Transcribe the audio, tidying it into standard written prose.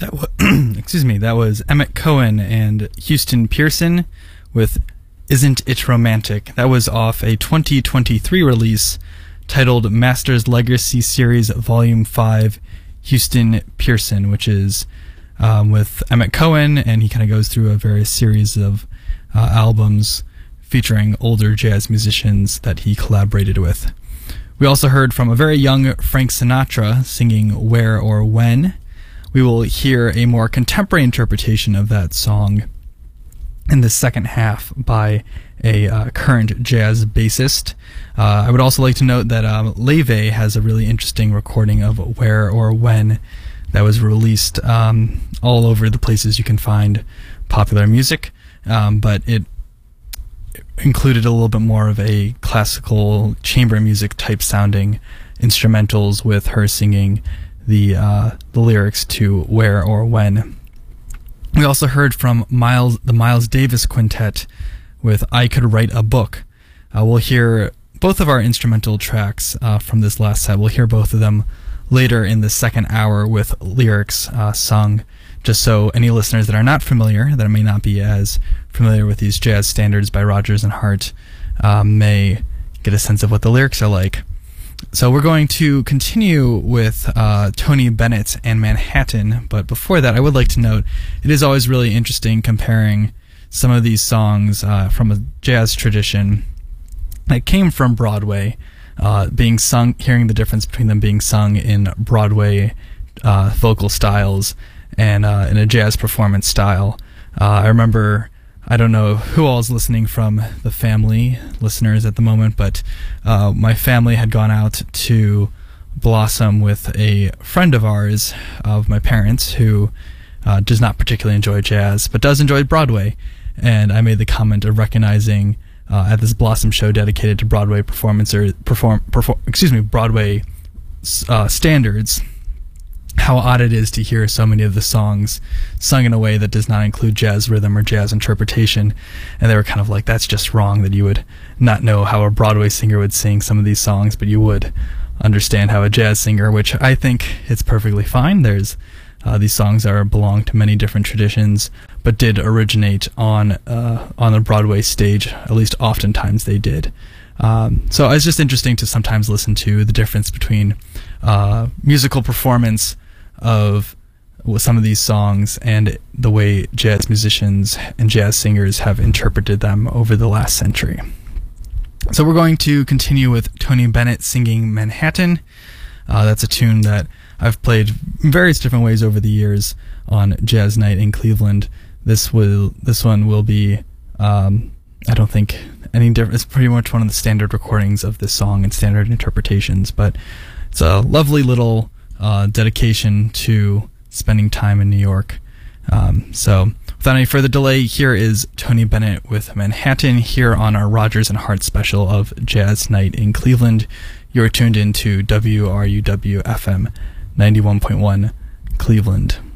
Excuse me, that was Emmett Cohen and Houston Pearson with Isn't It Romantic? That was off a 2023 release titled Masters Legacy Series Volume 5, Houston Pearson, which is with Emmett Cohen, and he kind of goes through a various series of albums featuring older jazz musicians that he collaborated with. We also heard from a very young Frank Sinatra singing Where or When. We will hear a more contemporary interpretation of that song in the second half by a current jazz bassist. I would also like to note that Leve has a really interesting recording of Where or When that was released all over the places you can find popular music, but it included a little bit more of a classical chamber music type sounding instrumentals with her singing the lyrics to Where or When. We also heard from the Miles Davis Quintet with I Could Write a Book. We'll hear both of our instrumental tracks from this last set. We'll hear both of them later in the second hour with lyrics sung, just so any listeners that are not familiar, that may not be as familiar with these jazz standards by Rodgers and Hart, may get a sense of what the lyrics are like. So we're going to continue with Tony Bennett and Manhattan, but before that I would like to note it is always really interesting comparing some of these songs from a jazz tradition that came from Broadway, being sung, hearing the difference between them being sung in Broadway vocal styles and in a jazz performance style. I remember, I don't know who all is listening from the family listeners at the moment, but my family had gone out to Blossom with a friend of ours, of my parents, who does not particularly enjoy jazz, but does enjoy Broadway. And I made the comment of recognizing at this Blossom show dedicated to Broadway Broadway standards, how odd it is to hear so many of the songs sung in a way that does not include jazz rhythm or jazz interpretation. And they were kind of like, that's just wrong, that you would not know how a Broadway singer would sing some of these songs, but you would understand how a jazz singer, which I think it's perfectly fine. There's these songs belong to many different traditions, but did originate on the Broadway stage, at least oftentimes they did. So it's just interesting to sometimes listen to the difference between musical performance of some of these songs and the way jazz musicians and jazz singers have interpreted them over the last century. So we're going to continue with Tony Bennett singing Manhattan. That's a tune that I've played in various different ways over the years on Jazz Night in Cleveland. This one will be, I don't think any different. It's pretty much one of the standard recordings of this song and standard interpretations, but it's a lovely little dedication to spending time in New York. So without any further delay, here is Tony Bennett with Manhattan here on our Rodgers and Hart special of Jazz Night in Cleveland. You're tuned into WRUW FM 91.1 Cleveland.